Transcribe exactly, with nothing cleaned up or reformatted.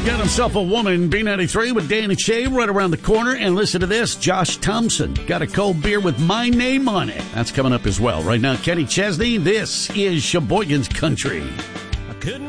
Got himself a woman, B ninety-three with Dan and Shay right around the corner. And listen to this, Josh Thompson got a cold beer with my name on it. That's coming up as well. Right now, Kenny Chesney, this is Sheboygan's Country.